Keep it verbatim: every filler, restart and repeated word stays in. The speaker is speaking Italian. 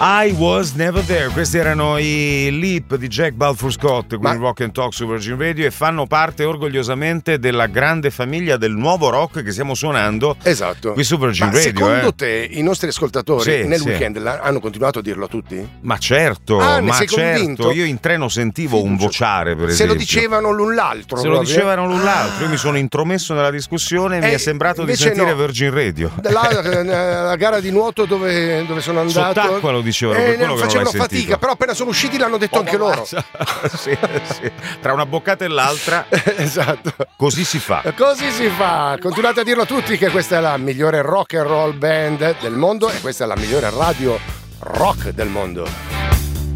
I Was Never There. Questi erano i Leap di Jack Balfour Scott con Ma... il Rock and Talk su Virgin Radio, e fanno parte orgogliosamente della grande famiglia del nuovo rock che stiamo suonando, esatto, qui su Virgin Ma Radio. Secondo eh. te i nostri ascoltatori sì, nel sì. weekend hanno continuato a dirlo a tutti? Ma certo, ah, ma sei certo. Convinto? Io in treno sentivo Fiducia. un vociare, per Se esempio. lo dicevano l'un l'altro. Se lo proprio. dicevano l'un l'altro. Io mi sono intromesso nella discussione e Eh, mi è sembrato di invece sentire no. Virgin Radio. La, la gara di nuoto dove, dove sono andato, Sott'acqua lo dicevano, per eh, quello che non facevano l'hai fatica, sentito. però appena sono usciti l'hanno detto Oh, anche loro. sì, sì. Tra una boccata e l'altra, esatto. Così si fa. Così si fa. Continuate a dirlo a tutti che questa è la migliore rock and roll band del mondo e questa è la migliore radio rock del mondo.